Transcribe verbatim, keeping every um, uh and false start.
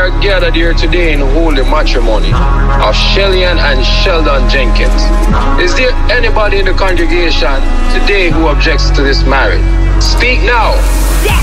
are gathered here today in holy matrimony of Shellian and Sheldon Jenkins. Is there anybody in the congregation today who objects to this marriage? Speak now.